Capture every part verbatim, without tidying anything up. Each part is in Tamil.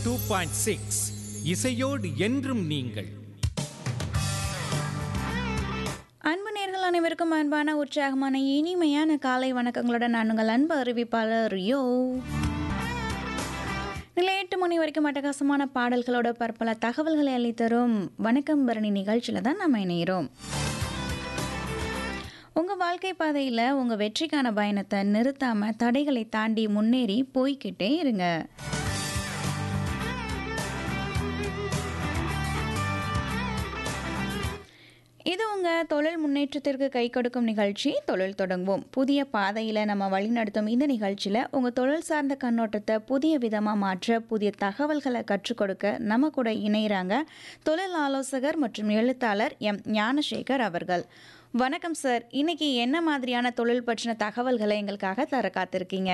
டூ பாயிண்ட் சிக்ஸ் இசையோடு என்றும் நீங்கள். அன்பு நேர்கள் அனைவருக்கும் அன்பான உற்சாகமான இனிமையான காலை வணக்கங்களுடன் நான் உங்கள் அன்பு அறிவிப்பாளர் யோ. நிலை எட்டு மணி வரைக்கும் அட்டகாசமான பாடல்களோட பற்பல தகவல்களை அளித்தரும் வணக்கம் பரணி நிகழ்ச்சியில் தான் நம்ம இணைகிறோம். உங்கள் வாழ்க்கை பாதையில் உங்கள் வெற்றிக்கான பயணத்தை நிறுத்தாமல் தடைகளை தாண்டி முன்னேறி போய்கிட்டே இருங்க. இது உங்கள் தொழில் முன்னேற்றத்திற்கு கை கொடுக்கும் நிகழ்ச்சி தொழில் தொடங்குவோம். புதிய பாதையில் நம்ம வழிநடத்தும் இந்த நிகழ்ச்சியில் உங்கள் தொழில் சார்ந்த கண்ணோட்டத்தை புதிய விதமாக மாற்ற புதிய தகவல்களை கற்றுக் கொடுக்க நம்ம கூட இணைகிறாங்க தொழில் ஆலோசகர் மற்றும் எழுத்தாளர் எம் ஞானசேகர் அவர்கள். வணக்கம் சார், இன்னைக்கு என்ன மாதிரியான தொழில் பற்றின தகவல்களை எங்களுக்காக தர காத்திருக்கீங்க?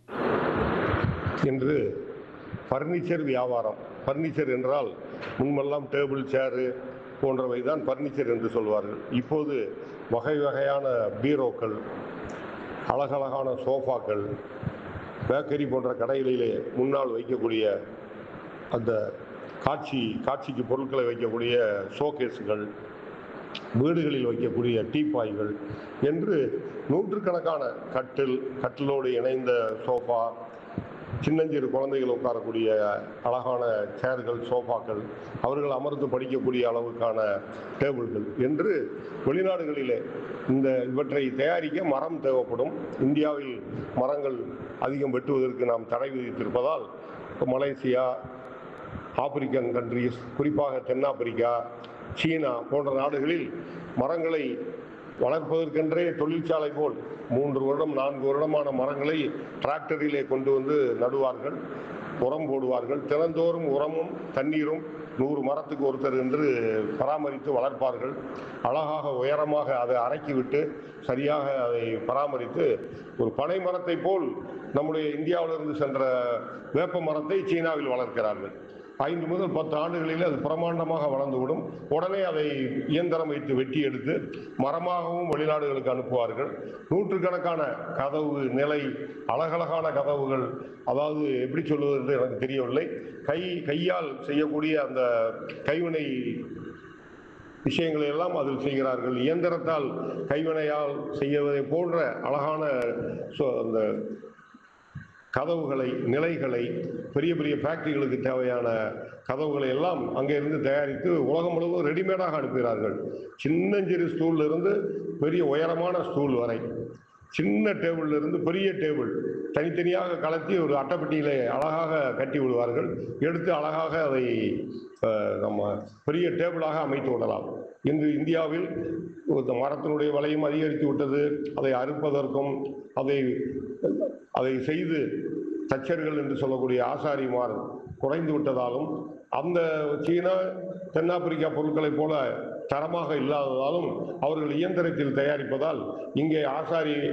என்று ஃபர்னிச்சர் வியாபாரம். ஃபர்னிச்சர் என்றால் முன்பெல்லாம் டேபிள் சேரு போன்றவை தான் ஃபர்னிச்சர் என்று சொல்வார்கள். இப்போது வகை வகையான பீரோக்கள், அழகழகான சோஃபாக்கள், பேக்கரி போன்ற கடைகளிலே முன்னால் வைக்கக்கூடிய அந்த காட்சி காட்சிக்கு பொருட்களை வைக்கக்கூடிய ஷோகேஸுகள், வீடுகளில் வைக்கக்கூடிய டீப்பாய்கள் என்று நூற்றுக்கணக்கான கட்டில், கட்டிலோடு இணைந்த சோஃபா, சின்னஞ்சிறு குழந்தைகள் உட்காரக்கூடிய அழகான சேர்கள், சோஃபாக்கள், அவர்கள் அமர்ந்து படிக்கக்கூடிய அளவுக்கான டேபிள்கள் என்று வெளிநாடுகளிலே இந்த இவற்றை தயாரிக்க மரம் தேவைப்படும். இந்தியாவில் மரங்கள் அதிகம் வெட்டுவதற்கு நாம் தடை விதித்திருப்பதால் மலேசியா, ஆப்பிரிக்கன் கண்ட்ரீஸ், குறிப்பாக தென்னாப்பிரிக்கா, சீனா போன்ற நாடுகளில் மரங்களை வளர்ப்பதற்கென்றே தொழிற்சாலை போல் மூன்று வருடம் நான்கு வருடமான மரங்களை டிராக்டரிலே கொண்டு வந்து நடுவார்கள், உரம் போடுவார்கள். தினந்தோறும் உரமும் தண்ணீரும் நூறு மரத்துக்கு ஒருத்தர் என்று பராமரித்து வளர்ப்பார்கள். அழகாக உயரமாக அதை அரைக்கிவிட்டு சரியாக அதை பராமரித்து ஒரு பனை மரத்தை போல் நம்முடைய இந்தியாவிலிருந்து சென்ற வேப்ப மரத்தை சீனாவில் வளர்க்கிறார்கள். ஐந்து முதல் பத்து ஆண்டுகளில் அது பிரமாண்டமாக வளர்ந்துவிடும். உடனே அதை இயந்திரம் வைத்து வெட்டி எடுத்து மரமாகவும் வெளிநாடுகளுக்கு அனுப்புவார்கள். நூற்றுக்கணக்கான கதவு, நிலை, அழகழகான கதவுகள், அதாவது எப்படி சொல்வது என்று எனக்கு தெரியவில்லை, கை கையால் செய்யக்கூடிய அந்த கைவினை விஷயங்களை எல்லாம் அதில் செய்கிறார்கள். இயந்திரத்தால் கைவினையால் செய்வதை போன்ற அழகான அந்த கதவுகளை, நிலைகளை, பெரிய பெரிய ஃபேக்டரிகளுக்கு தேவையான கதவுகளை எல்லாம் அங்கே இருந்து தயாரித்து உலகம் முழுவதும் ரெடிமேடாக அனுப்புகிறார்கள். சின்னஞ்சிறு ஸ்டூல்ல இருந்து பெரிய உயரமான ஸ்டூல் வரை, சின்ன டேபிள்ல இருந்து பெரிய டேபிள் தனித்தனியாக கலத்தி ஒரு அட்டைப்பட்டியிலே அழகாக கட்டி விடுவார்கள். எடுத்து அழகாக அதை நம்ம பெரிய டேபிளாக அமைத்து விடலாம். இன்று இந்தியாவில் மரத்தினுடைய விலையும் அதிகரித்து விட்டது. அதை அறுப்பதற்கும் அதை அதை செய்து தச்சர்கள் என்று சொல்லக்கூடிய ஆசாரிமார் குறைந்து விட்டதாலும், அந்த சீனா, தென்னாப்பிரிக்கா பொருட்களைப் போல தரமாக இல்லாததாலும் அவர்கள் இயந்திரத்தில் தயாரிப்பதால் இங்கே ஆசாரி